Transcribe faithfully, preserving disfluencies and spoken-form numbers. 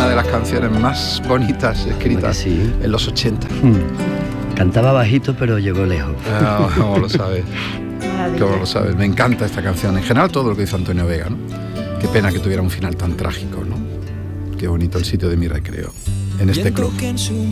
una de las canciones más bonitas escritas sí? en los ochenta. Hmm. Cantaba bajito, pero llegó lejos. Ah, ¿cómo lo sabes? ¿Cómo lo sabes? Me encanta esta canción. En general, todo lo que hizo Antonio Vega, ¿no? Qué pena que tuviera un final tan trágico, ¿no? Qué bonito el sitio de mi recreo, en este club.